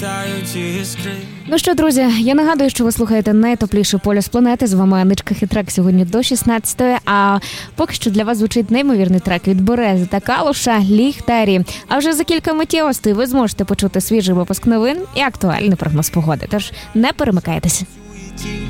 Ну що, друзі, я нагадую, що ви слухаєте найтопліший полюс планети. З вами Аничка Хитрак сьогодні до 16-ї. А поки що для вас звучить неймовірний трек від Берези та Калуша «Ліхтарі». А вже за кілька миттєвостей ви зможете почути свіжий випуск новин і актуальний прогноз погоди. Тож не перемикайтеся.